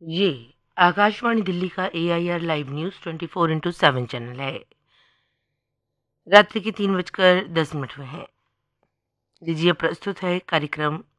ये आकाशवाणी दिल्ली का AIR live news 24/7 channel है। रात्रि के 3:10 हुए हैं। लीजिए प्रस्तुत है कार्यक्रम